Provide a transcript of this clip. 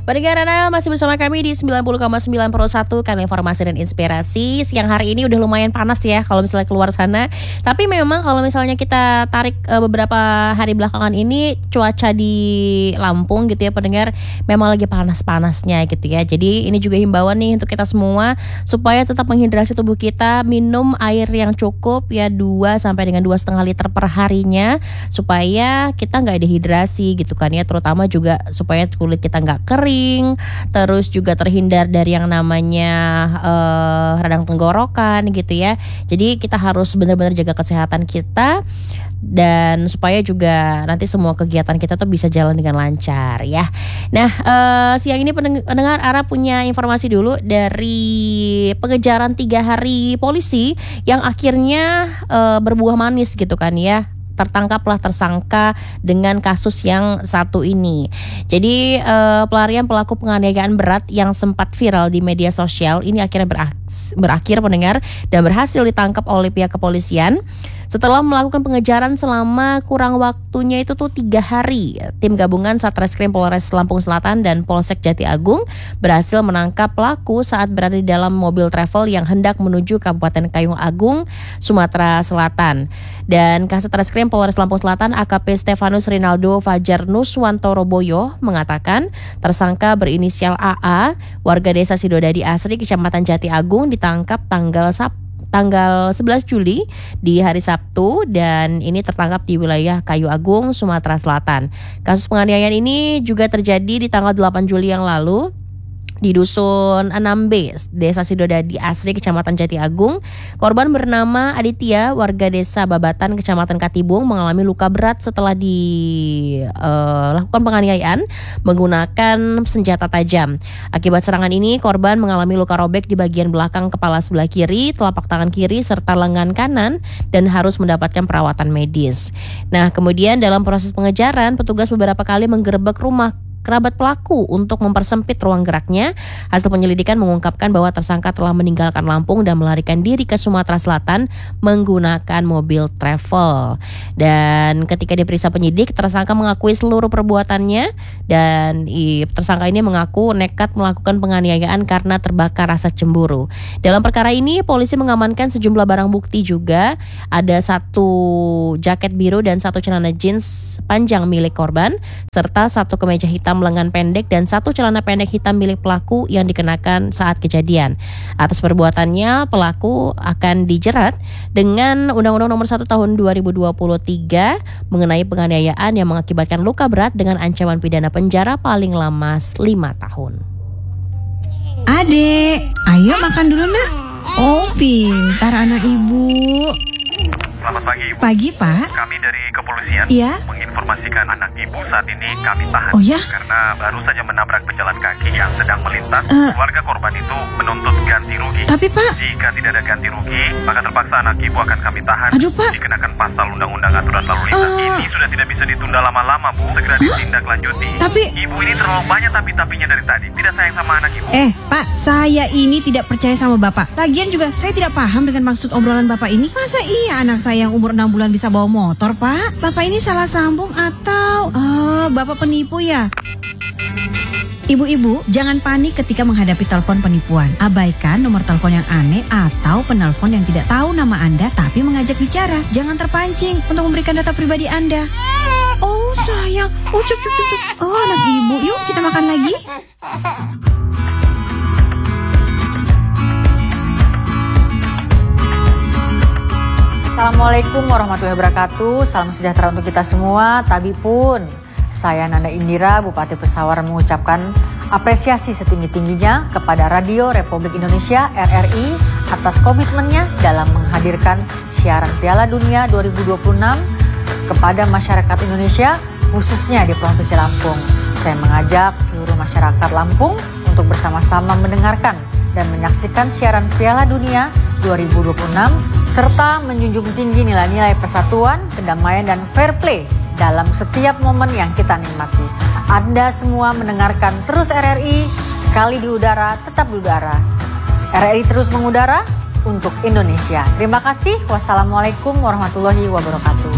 Pendengar Anda masih bersama kami di 90,9 Pro 1 Kanal Informasi dan Inspirasi. Siang hari ini udah lumayan panas ya kalau misalnya keluar sana. Tapi memang kalau misalnya kita tarik beberapa hari belakangan ini, cuaca di Lampung gitu ya pendengar, memang lagi panas-panasnya gitu ya. Jadi ini juga himbauan nih untuk kita semua supaya tetap menghidrasi tubuh kita, minum air yang cukup ya 2 sampai dengan 2,5 liter per harinya, supaya kita nggak dehidrasi gitu kan ya. Terutama juga supaya kulit kita nggak kering, terus juga terhindar dari yang namanya radang tenggorokan gitu ya. Jadi kita harus benar-benar jaga kesehatan kita, dan supaya juga nanti semua kegiatan kita tuh bisa jalan dengan lancar ya. Nah siang ini pendengar Ara punya informasi dulu dari pengejaran 3 hari polisi yang akhirnya berbuah manis gitu kan ya. Tertangkaplah tersangka dengan kasus yang satu ini. Jadi pelarian pelaku penganiayaan berat yang sempat viral di media sosial ini akhirnya berakhir pendengar, dan berhasil ditangkap oleh pihak kepolisian. Setelah melakukan pengejaran selama kurang waktunya itu tuh 3 hari, tim gabungan Satreskrim Polres Lampung Selatan dan Polsek Jati Agung berhasil menangkap pelaku saat berada di dalam mobil travel yang hendak menuju Kabupaten Kayong Agung, Sumatera Selatan. Dan Kasat Reskrim Polres Lampung Selatan AKP Stefanus Rinaldo Fajar Nuswantoro Boyo mengatakan tersangka berinisial AA, warga desa Sidodadi Asri, Kecamatan Jati Agung, ditangkap tanggal 11 Juli di hari Sabtu, dan ini tertangkap di wilayah Kayu Agung, Sumatera Selatan. Kasus penganiayaan ini juga terjadi di tanggal 8 Juli yang lalu di Dusun 6B, Desa Sidodadi Asri, Kecamatan Jati Agung. Korban bernama Aditya, warga Desa Babatan, Kecamatan Katibung, mengalami luka berat setelah dilakukan penganiayaan menggunakan senjata tajam. Akibat serangan ini, korban mengalami luka robek di bagian belakang kepala sebelah kiri, telapak tangan kiri, serta lengan kanan, dan harus mendapatkan perawatan medis. Nah, kemudian dalam proses pengejaran, petugas beberapa kali menggerebek rumah kerabat pelaku untuk mempersempit ruang geraknya. Hasil penyelidikan mengungkapkan bahwa tersangka telah meninggalkan Lampung dan melarikan diri ke Sumatera Selatan menggunakan mobil travel. Dan ketika diperiksa penyidik, tersangka mengakui seluruh perbuatannya, dan tersangka ini mengaku nekat melakukan penganiayaan karena terbakar rasa cemburu. Dalam perkara ini, polisi mengamankan sejumlah barang bukti juga. Ada 1 jaket biru dan 1 celana jeans panjang milik korban, serta 1 kemeja hitam lengan pendek dan 1 celana pendek hitam milik pelaku yang dikenakan saat kejadian. Atas perbuatannya, pelaku akan dijerat dengan Undang-Undang Nomor 1 Tahun 2023 mengenai penganiayaan yang mengakibatkan luka berat dengan ancaman pidana penjara paling lama 5 tahun. Adek, ayo makan dulu nak. Oh, pintar anak ibu. Selamat pagi, Ibu. Pagi, Pak. Kami dari kepolisian menginformasikan anak Ibu saat ini kami tahan. Oh ya? Karena baru saja menabrak pejalan kaki yang sedang melintas. Keluarga korban itu menuntut ganti rugi. Tapi, Pak, jika tidak ada ganti rugi, maka terpaksa anak Ibu akan kami tahan. Aduh, Pak. Dikenakan pasal Undang-Undang Aturan Lalu Lintas. Ini sudah tidak bisa ditunda lama-lama, Bu. Segera ditindaklanjuti. Tapi Ibu ini terlalu banyak tapi-tapinya dari tadi. Tidak sayang sama anak Ibu. Pak, saya ini tidak percaya sama Bapak. Lagian juga saya tidak paham dengan maksud obrolan Bapak ini. Masa iya anak saya yang umur 6 bulan bisa bawa motor, Pak? Bapak ini salah sambung atau Bapak penipu ya? Ibu-ibu, jangan panik ketika menghadapi telepon penipuan. Abaikan nomor telepon yang aneh atau penelpon yang tidak tahu nama Anda tapi mengajak bicara. Jangan terpancing untuk memberikan data pribadi Anda. Oh sayang, cuk. Oh anak ibu, yuk kita makan lagi. Assalamualaikum warahmatullahi wabarakatuh. Salam sejahtera untuk kita semua. Tadi pun saya Nanda Indira, Bupati Pesawar, mengucapkan apresiasi setinggi-tingginya kepada Radio Republik Indonesia RRI atas komitmennya dalam menghadirkan siaran Piala Dunia 2026 kepada masyarakat Indonesia, khususnya di Provinsi Lampung. Saya mengajak seluruh masyarakat Lampung untuk bersama-sama mendengarkan dan menyaksikan siaran Piala Dunia 2026 serta menjunjung tinggi nilai-nilai persatuan, kedamaian, dan fair play dalam setiap momen yang kita nikmati. Anda semua mendengarkan terus RRI, sekali di udara, tetap di udara. RRI terus mengudara untuk Indonesia. Terima kasih. Wassalamualaikum warahmatullahi wabarakatuh.